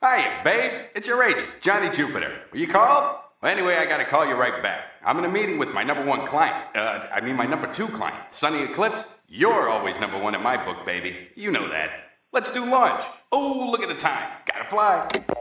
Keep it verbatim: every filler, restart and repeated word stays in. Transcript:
Hiya, babe. It's your agent, Johnny Jupiter. Were you called? Well, anyway, I gotta call you right back. I'm in a meeting with my number one client. Uh, I mean my number two client, Sunny Eclipse. You're always number one in my book, baby. You know that. Let's do lunch. Oh, look at the time. Gotta fly.